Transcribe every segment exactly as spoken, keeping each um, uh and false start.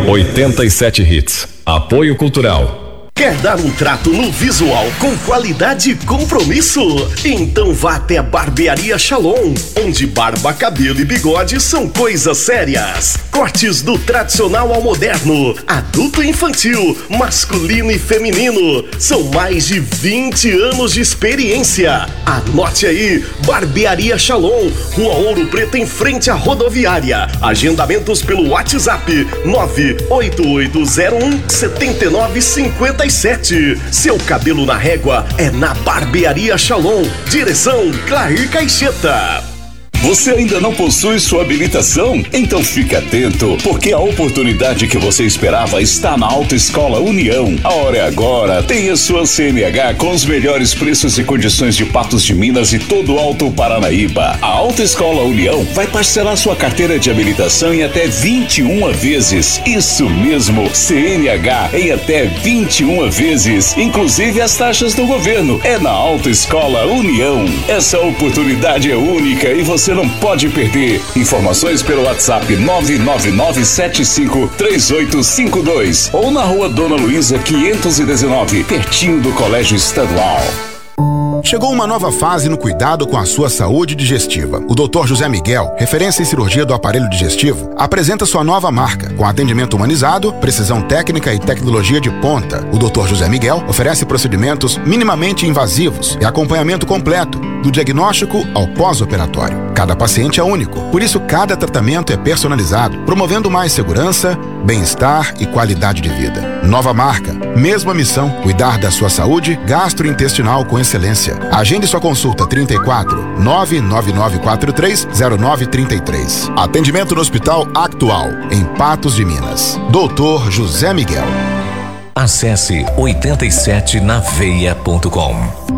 oitenta e sete Hits. Apoio Cultural. Quer dar um trato no visual com qualidade e compromisso? Então vá até a Barbearia Shalom, onde barba, cabelo e bigode são coisas sérias. Cortes do tradicional ao moderno, adulto e infantil, masculino e feminino. São mais de vinte anos de experiência. Anote aí, Barbearia Shalom, Rua Ouro Preto, em frente à rodoviária. Agendamentos pelo WhatsApp nove oito oito zero um sete nove cinco sete. Seu cabelo na régua é na Barbearia Shalom. Direção Clair Caixeta. Você ainda não possui sua habilitação? Então fique atento, porque a oportunidade que você esperava está na Autoescola União. A hora é agora. Tenha sua C N H com os melhores preços e condições de Patos de Minas e todo o Alto Paranaíba. A Autoescola União vai parcelar sua carteira de habilitação em até vinte e uma vezes. Isso mesmo, C N H em até vinte e uma vezes, inclusive as taxas do governo. É na Autoescola União. Essa oportunidade é única e você não pode perder. Informações pelo WhatsApp nove nove nove sete cinco três oito cinco dois ou na Rua Dona Luísa quinhentos e dezenove, pertinho do Colégio Estadual. Chegou uma nova fase no cuidado com a sua saúde digestiva. O doutor José Miguel, referência em cirurgia do aparelho digestivo, apresenta sua nova marca, com atendimento humanizado, precisão técnica e tecnologia de ponta. O doutor José Miguel oferece procedimentos minimamente invasivos e acompanhamento completo, do diagnóstico ao pós-operatório. Cada paciente é único, por isso cada tratamento é personalizado, promovendo mais segurança, bem-estar e qualidade de vida. Nova marca, mesma missão, cuidar da sua saúde gastrointestinal com excelência. Agende sua consulta trinta e quatro, nove nove nove quatro três zero nove trinta e três. Atendimento no Hospital Actual, em Patos de Minas. doutor José Miguel. Acesse oitenta e sete na veia ponto com.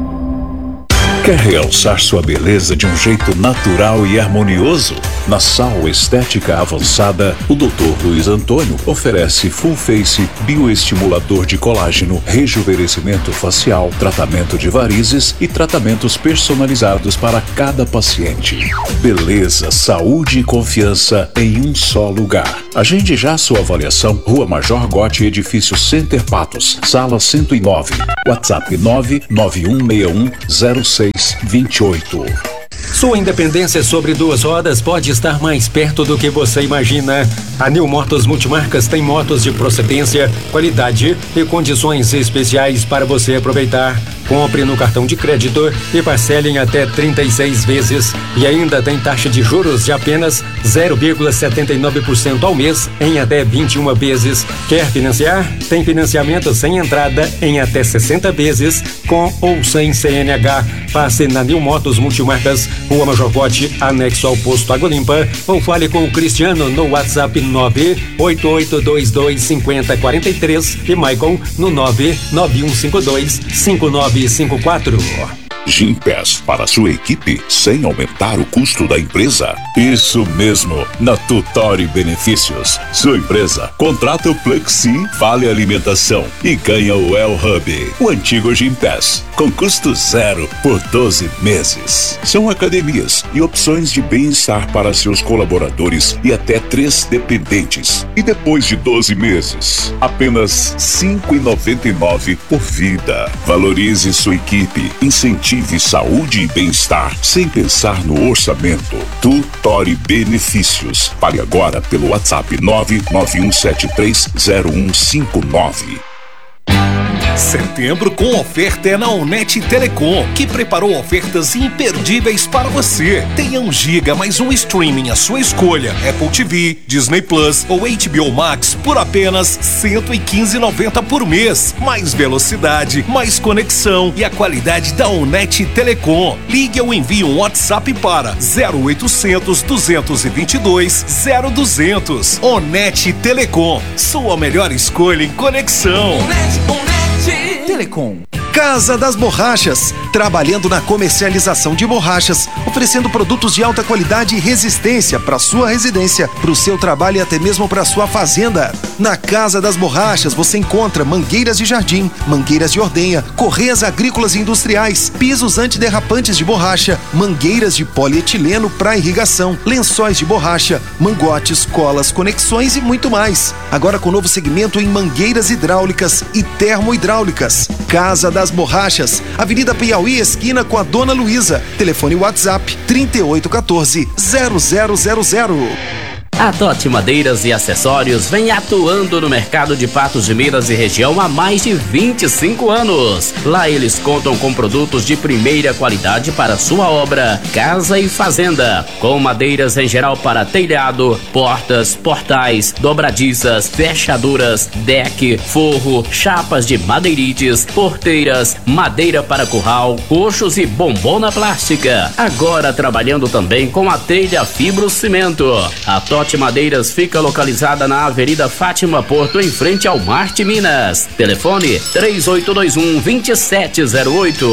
Quer realçar sua beleza de um jeito natural e harmonioso? Na Sal Estética Avançada, o doutor Luiz Antônio oferece Full Face, bioestimulador de colágeno, rejuvenescimento facial, tratamento de varizes e tratamentos personalizados para cada paciente. Beleza, saúde e confiança em um só lugar. Agende já sua avaliação. Rua Major Gotti, Edifício Center Patos, Sala cento e nove. WhatsApp nove nove um seis um zero seis dois oito. Sua independência sobre duas rodas pode estar mais perto do que você imagina. A New Motos Multimarcas tem motos de procedência, qualidade e condições especiais para você aproveitar. Compre no cartão de crédito e parcele em até trinta e seis vezes. E ainda tem taxa de juros de apenas zero vírgula setenta e nove por cento ao mês em até vinte e uma vezes. Quer financiar? Tem financiamento sem entrada em até sessenta vezes, com ou sem C N H. Passe na New Motos Multimarcas, Rua Major Gotti, anexo ao posto Água Limpa, ou fale com o Cristiano no WhatsApp nove oito oito dois dois cinco zero quatro três e Michael no nove nove um cinco dois cinco nove cinco quatro. Gympass para sua equipe sem aumentar o custo da empresa? Isso mesmo, na Tutori Benefícios. Sua empresa contrata o Plexi, Vale Alimentação e ganha o El Hub, o antigo Gympass, com custo zero por doze meses. São academias e opções de bem-estar para seus colaboradores e até três dependentes. E depois de doze meses, apenas cinco reais e noventa e nove centavos por vida. Valorize sua equipe, incentive saúde e bem-estar sem pensar no orçamento. Tutori Benefícios. Pague agora pelo WhatsApp nove nove um sete três zero um cinco nove. Setembro com oferta é na Onet Telecom, que preparou ofertas imperdíveis para você. Tenha um giga mais um streaming à sua escolha. Apple T V, Disney Plus ou H B O Max por apenas cento e quinze reais e noventa centavos por mês. Mais velocidade, mais conexão e a qualidade da Onet Telecom. Ligue ou envie um WhatsApp para zero oitocentos, duzentos e vinte e dois, zero duzentos. Onet Telecom, sua melhor escolha em conexão. Onet, Onet. Telecom. Casa das Borrachas, trabalhando na comercialização de borrachas, oferecendo produtos de alta qualidade e resistência para sua residência, para o seu trabalho e até mesmo para sua fazenda. Na Casa das Borrachas você encontra mangueiras de jardim, mangueiras de ordenha, correias agrícolas e industriais, pisos antiderrapantes de borracha, mangueiras de polietileno para irrigação, lençóis de borracha, mangotes, colas, conexões e muito mais. Agora com novo segmento em mangueiras hidráulicas e termohidráulicas. Casa das Borrachas, Avenida Piauí, esquina com a Dona Luísa. Telefone WhatsApp trinta e oito quatorze, zero zero zero zero. A Totti Madeiras e Acessórios vem atuando no mercado de Patos de Minas e região há mais de vinte e cinco anos. Lá eles contam com produtos de primeira qualidade para sua obra, casa e fazenda, com madeiras em geral para telhado, portas, portais, dobradiças, fechaduras, deck, forro, chapas de madeirites, porteiras, madeira para curral, coxos e bombona plástica. Agora trabalhando também com a telha fibrocimento. A Totti Madeiras fica localizada na Avenida Fátima Porto, em frente ao Marte Minas. Telefone três oito dois um, dois sete zero oito.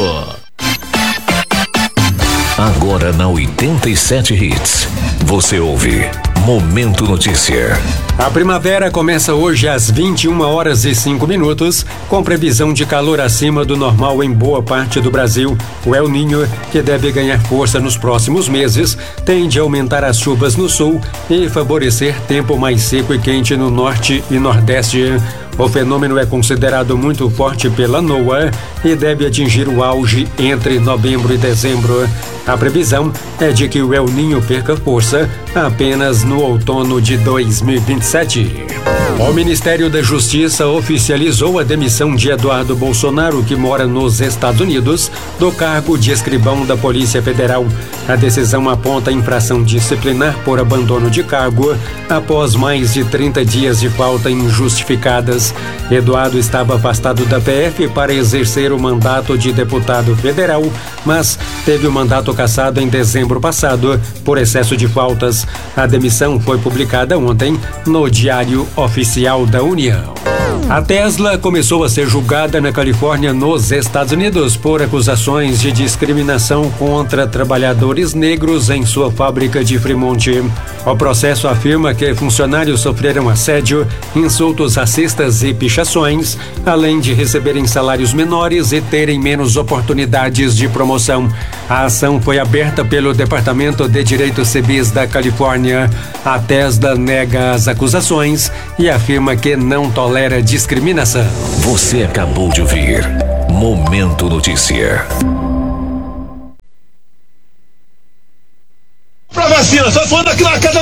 Agora na oitenta e sete Hits, você ouve Momento Notícia. A primavera começa hoje às vinte e uma horas e cinco minutos, com previsão de calor acima do normal em boa parte do Brasil. O El Niño, que deve ganhar força nos próximos meses, tende a aumentar as chuvas no sul e favorecer tempo mais seco e quente no norte e nordeste. O fenômeno é considerado muito forte pela NOAA e deve atingir o auge entre novembro e dezembro. A previsão é de que o El Niño perca força apenas no outono de dois mil e vinte e sete. O Ministério da Justiça oficializou a demissão de Eduardo Bolsonaro, que mora nos Estados Unidos, do cargo de escrivão da Polícia Federal. A decisão aponta infração disciplinar por abandono de cargo após mais de trinta dias de falta injustificadas. Eduardo estava afastado da P F para exercer o mandato de deputado federal, mas teve o mandato cassado em dezembro passado por excesso de faltas. A demissão foi publicada ontem no Diário Oficial da União. A Tesla começou a ser julgada na Califórnia, nos Estados Unidos, por acusações de discriminação contra trabalhadores negros em sua fábrica de Fremont. O processo afirma que funcionários sofreram assédio, insultos racistas e pichações, além de receberem salários menores e terem menos oportunidades de promoção. A ação foi aberta pelo Departamento de Direitos Civis da Califórnia. A Tesla nega as acusações e afirma que não tolera discriminação. Você acabou de ouvir Momento Notícia. Pra vacina, só falando aqui na casa